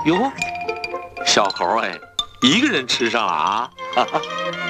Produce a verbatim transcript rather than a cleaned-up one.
哟，小猴哎，一个人吃上了啊！哈哈。